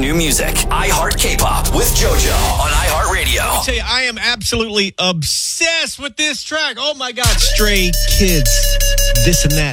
new music. iHeart K-Pop with JoJo on iHeartRadio. I tell you, I am absolutely obsessed with this track. Oh my God, Stray Kids, this and that.